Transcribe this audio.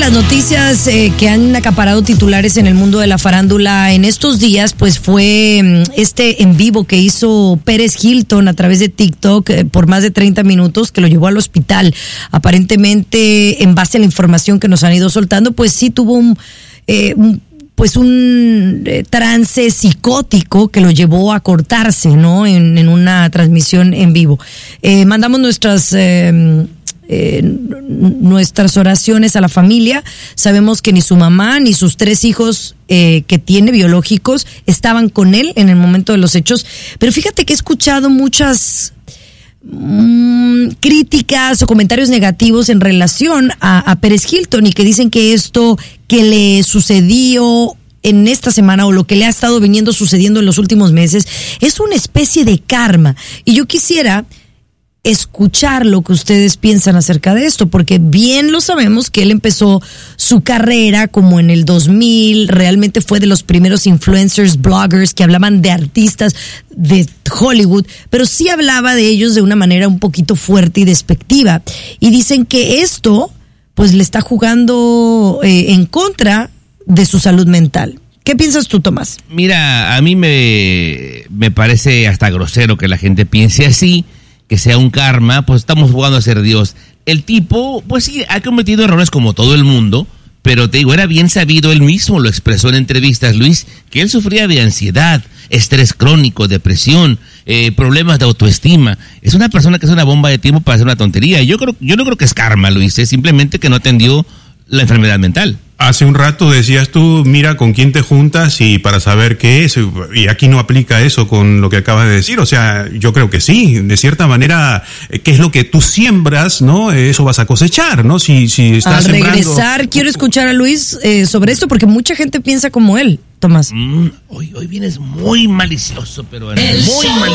las noticias que han acaparado titulares en el mundo de la farándula en estos días, pues fue en vivo que hizo Pérez Hilton a través de TikTok por más de 30 minutos, que lo llevó al hospital. Aparentemente, en base a la información que nos han ido soltando, pues sí tuvo un trance psicótico que lo llevó a cortarse, ¿no? En una transmisión en vivo. Mandamos nuestras oraciones a la familia. Sabemos que ni su mamá ni sus 3 hijos que tiene biológicos estaban con él en el momento de los hechos, pero fíjate que he escuchado muchas críticas o comentarios negativos en relación a Pérez Hilton, y que dicen que esto que le sucedió en esta semana, o lo que le ha estado viniendo sucediendo en los últimos meses, es una especie de karma. Y yo quisiera escuchar lo que ustedes piensan acerca de esto, porque bien lo sabemos que él empezó su carrera como en el 2000, realmente fue de los primeros influencers, bloggers que hablaban de artistas de Hollywood, pero sí hablaba de ellos de una manera un poquito fuerte y despectiva, y dicen que esto pues le está jugando en contra de su salud mental. ¿Qué piensas tú, Tomás? Mira, a mí me parece hasta grosero que la gente piense así, que sea un karma. Pues estamos jugando a ser Dios. El tipo, pues sí, ha cometido errores como todo el mundo, pero te digo, era bien sabido, él mismo lo expresó en entrevistas, Luis, que él sufría de ansiedad, estrés crónico, depresión, problemas de autoestima. Es una persona que es una bomba de tiempo para hacer una tontería. Yo no creo que es karma, Luis, es simplemente que no atendió la enfermedad mental. Hace un rato decías tú, mira con quién te juntas y para saber qué es, y aquí no aplica eso con lo que acabas de decir. O sea, yo creo que sí, de cierta manera, qué es lo que tú siembras, ¿no? Eso vas a cosechar, ¿no? Si estás al regresar, quiero escuchar a Luis sobre esto, porque mucha gente piensa como él, Tomás. Hoy vienes muy malicioso, pero muy malicioso.